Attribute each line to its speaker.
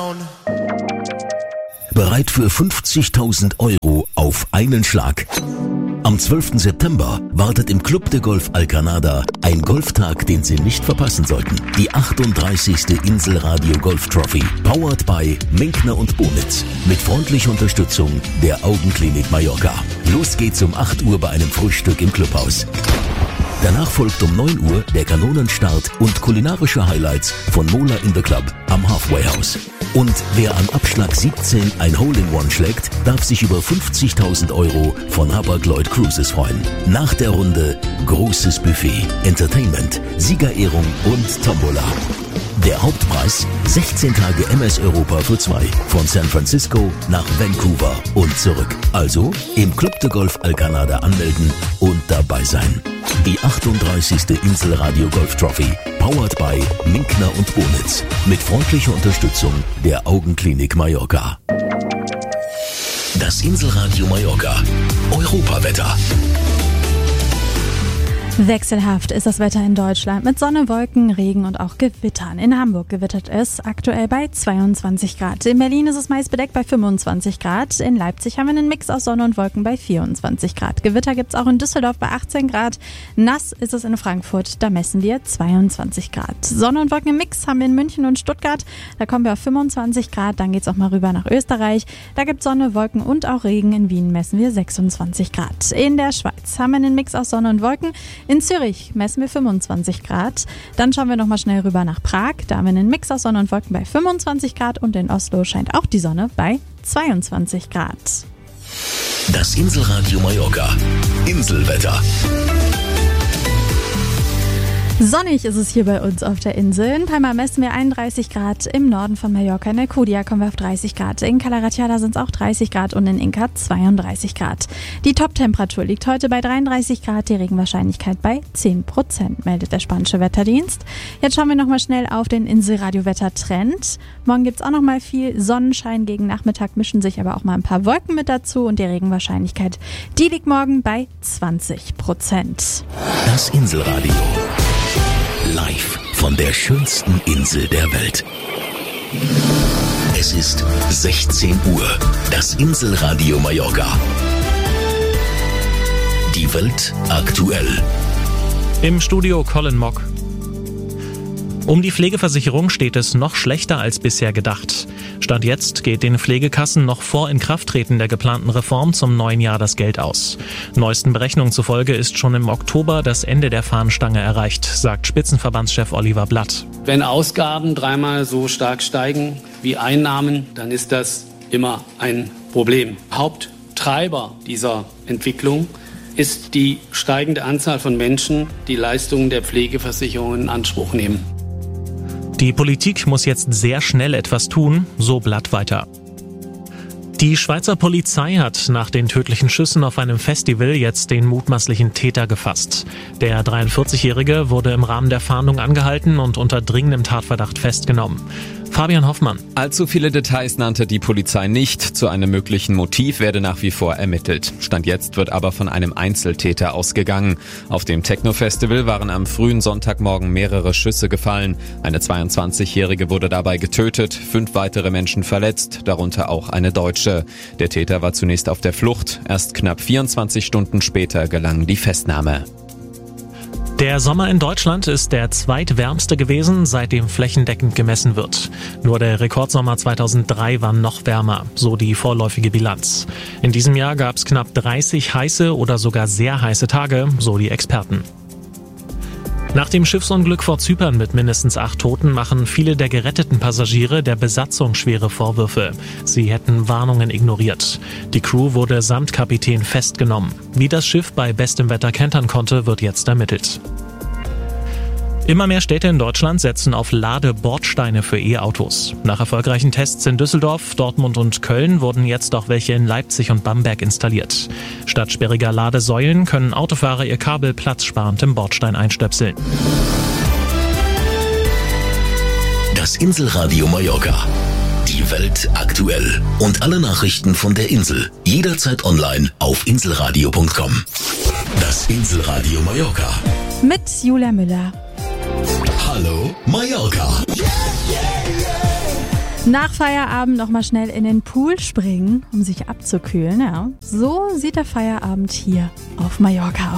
Speaker 1: down.
Speaker 2: Bereit für 50.000 Euro auf einen Schlag. Am 12. September wartet im Club de Golf Alcanada ein Golftag, den Sie nicht verpassen sollten. Die 38. Inselradio Golf Trophy, powered by Minkner und Bonitz, mit freundlicher Unterstützung der Augenklinik Mallorca. Los geht's um 8 Uhr bei einem Frühstück im Clubhaus. Danach folgt um 9 Uhr der Kanonenstart und kulinarische Highlights von Mola in the Club am Halfway House. Und wer an Abschlag 17 ein Hole-in-One schlägt, darf sich über 50.000 Euro von Hapag-Lloyd Cruises freuen. Nach der Runde großes Buffet, Entertainment, Siegerehrung und Tombola. Der Hauptpreis 16 Tage MS Europa für 2 von San Francisco nach Vancouver und zurück. Also im Club de Golf Alcanada anmelden und dabei sein. Die 38. Inselradio Golf Trophy, powered by Minkner und Bonitz, mit freundlicher Unterstützung der Augenklinik Mallorca. Das Inselradio Mallorca Europawetter.
Speaker 3: Wechselhaft ist das Wetter in Deutschland mit Sonne, Wolken, Regen und auch Gewittern. In Hamburg gewittert es aktuell bei 22 Grad. In Berlin ist es meist bedeckt bei 25 Grad. In Leipzig haben wir einen Mix aus Sonne und Wolken bei 24 Grad. Gewitter gibt es auch in Düsseldorf bei 18 Grad. Nass ist es in Frankfurt, da messen wir 22 Grad. Sonne und Wolken im Mix haben wir in München und Stuttgart. Da kommen wir auf 25 Grad. Dann geht es auch mal rüber nach Österreich. Da gibt es Sonne, Wolken und auch Regen. In Wien messen wir 26 Grad. In der Schweiz haben wir einen Mix aus Sonne und Wolken. In Zürich messen wir 25 Grad. Dann schauen wir nochmal schnell rüber nach Prag. Da haben wir einen Mix aus Sonne und Wolken bei 25 Grad und in Oslo scheint auch die Sonne bei 22 Grad.
Speaker 2: Das Inselradio Mallorca Inselwetter.
Speaker 3: Sonnig ist es hier bei uns auf der Insel. In Palma messen wir 31 Grad, im Norden von Mallorca. In Alcudia kommen wir auf 30 Grad. In Cala Ratjada sind es auch 30 Grad und in Inca 32 Grad. Die Top-Temperatur liegt heute bei 33 Grad, die Regenwahrscheinlichkeit bei 10%, meldet der spanische Wetterdienst. Jetzt schauen wir nochmal schnell auf den Inselradio-Wetter-Trend. Morgen gibt es auch nochmal viel Sonnenschein. Gegen Nachmittag mischen sich aber auch mal ein paar Wolken mit dazu und die Regenwahrscheinlichkeit, die liegt morgen bei 20%.
Speaker 2: Das Inselradio. Live von der schönsten Insel der Welt. Es ist 16 Uhr. Das Inselradio Mallorca. Die Welt aktuell.
Speaker 4: Im Studio Colin Mock. Um die Pflegeversicherung steht es noch schlechter als bisher gedacht. Stand jetzt geht den Pflegekassen noch vor Inkrafttreten der geplanten Reform zum neuen Jahr das Geld aus. Neuesten Berechnungen zufolge ist schon im Oktober das Ende der Fahnenstange erreicht, sagt Spitzenverbandschef Oliver Blatt.
Speaker 5: Wenn Ausgaben dreimal so stark steigen wie Einnahmen, dann ist das immer ein Problem. Haupttreiber dieser Entwicklung ist die steigende Anzahl von Menschen, die Leistungen der Pflegeversicherung in Anspruch nehmen.
Speaker 4: Die Politik muss jetzt sehr schnell etwas tun, so Blatt weiter. Die Schweizer Polizei hat nach den tödlichen Schüssen auf einem Festival jetzt den mutmaßlichen Täter gefasst. Der 43-Jährige wurde im Rahmen der Fahndung angehalten und unter dringendem Tatverdacht festgenommen. Fabian Hoffmann.
Speaker 6: Allzu viele Details nannte die Polizei nicht. Zu einem möglichen Motiv werde nach wie vor ermittelt. Stand jetzt wird aber von einem Einzeltäter ausgegangen. Auf dem Techno-Festival waren am frühen Sonntagmorgen mehrere Schüsse gefallen. Eine 22-Jährige wurde dabei getötet, 5 weitere Menschen verletzt, darunter auch eine Deutsche. Der Täter war zunächst auf der Flucht. Erst knapp 24 Stunden später gelang die Festnahme.
Speaker 4: Der Sommer in Deutschland ist der zweitwärmste gewesen, seitdem flächendeckend gemessen wird. Nur der Rekordsommer 2003 war noch wärmer, so die vorläufige Bilanz. In diesem Jahr gab es knapp 30 heiße oder sogar sehr heiße Tage, so die Experten. Nach dem Schiffsunglück vor Zypern mit mindestens 8 Toten machen viele der geretteten Passagiere der Besatzung schwere Vorwürfe. Sie hätten Warnungen ignoriert. Die Crew wurde samt Kapitän festgenommen. Wie das Schiff bei bestem Wetter kentern konnte, wird jetzt ermittelt. Immer mehr Städte in Deutschland setzen auf Ladebordsteine für E-Autos. Nach erfolgreichen Tests in Düsseldorf, Dortmund und Köln wurden jetzt auch welche in Leipzig und Bamberg installiert. Statt sperriger Ladesäulen können Autofahrer ihr Kabel platzsparend im Bordstein einstöpseln.
Speaker 2: Das Inselradio Mallorca. Die Welt aktuell. Und alle Nachrichten von der Insel. Jederzeit online auf inselradio.com. Das Inselradio Mallorca.
Speaker 3: Mit Julia Müller.
Speaker 2: Hallo Mallorca.
Speaker 3: Nach Feierabend nochmal schnell in den Pool springen, um sich abzukühlen. Ja, so sieht der Feierabend hier auf Mallorca aus.